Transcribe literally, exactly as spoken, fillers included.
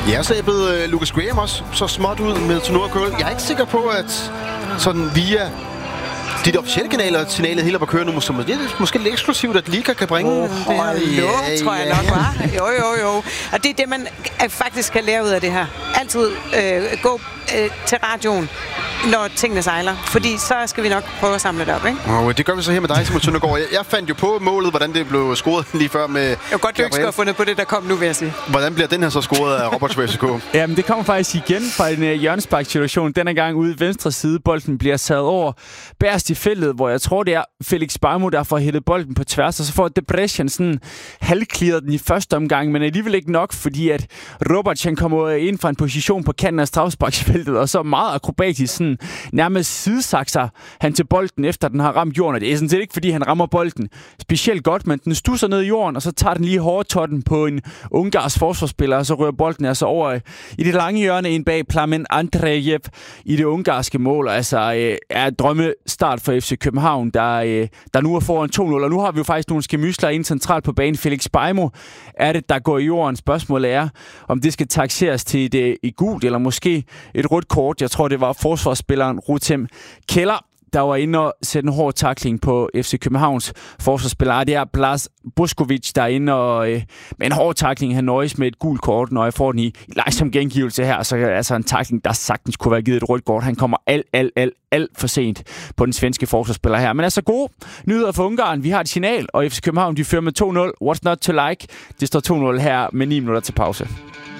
Ja, så er blevet Lucas Graham også så småt ud med Tonora Curl. Jeg er ikke sikker på, at sådan via de officielle kanaler, signalet helt op at køre nu, så det er måske lidt eksklusivt, at Liga kan bringe oh, det her. Ja, ja, tror jeg nok, var. Jo, jo, jo. Og det er det, man faktisk kan lære ud af det her. Altid øh, gå øh, til radioen, når tingene sejler. Fordi så skal vi nok prøve at samle det op, ikke? Og det gør vi så her med dig, Simon Søndergaard. Jeg, jeg fandt jo på målet, hvordan det blev scoret lige før med... Jeg var godt, du ikke skulle have fundet på det, der kom nu, vil jeg sige. Hvordan bliver den her så scoret af Roberts F C K? Jamen, det kommer faktisk igen fra en uh, hjørnespark-situation. Denne gang ude i venstre side. Bolden bliver sat over bærst i feltet, hvor jeg tror, det er Felix Beimo, der får hættet bolden på tværs, og så får Debrecen sådan halvkliret den i første omgang, men alligevel ikke nok, fordi at Roberts, han kommer ind fra en position på kanten af straffesparksfeltet, og så meget akrobatisk sådan nærmest sidesakser han til bolden, efter den har ramt jorden. Og det er sådan set ikke, fordi han rammer bolden specielt godt, men den stusser ned i jorden, og så tager den lige hårdtotten på en ungarsk forsvarsspiller, og så rører bolden altså over i det lange hjørne ind bag Plamen Andrejev i det ungarske mål. Altså øh, er et drømmestart for F C København, der, øh, der nu er foran to nul, og nu har vi jo faktisk nogle skemysler ind centralt på banen. Felix Beimo er det, der går i jorden. Spørgsmålet er, om det skal taxeres til et, et, et gult, eller måske et rødt kort. Jeg tror, det var forsvarsspilleren Rutem Keller, der var inde og sætte en hård tackling på F C Københavns forsvarsspiller. Det er Blas Boskovic, der er inde og øh, med en hård tackling. Han nøjes med et gult kort, når jeg får den i, i langsom gengivelse her. Så altså en tackling, der sagtens kunne være givet et rødt kort. Han kommer alt, alt, alt, alt for sent på den svenske forsvarsspiller her. Men altså gode nyheder for Ungarn. Vi har et signal, og F C København de fører med to nul. What's not to like? Det står to nul her med ni minutter til pause.